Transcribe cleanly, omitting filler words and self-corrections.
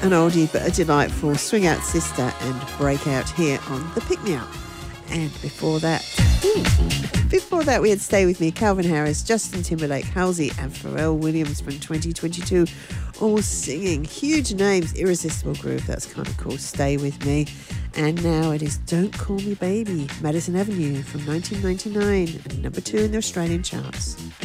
An oldie but a delightful Swing Out Sister and Breakout here on the Pick Me Up. And before that we had Stay With Me, Calvin Harris, Justin Timberlake, Halsey and Pharrell Williams from 2022, all singing huge names. Irresistible Groove, that's kind of cool. Stay With Me. And now it is Don't Call Me Baby, Madison Avenue from 1999 and number 2 in the Australian charts.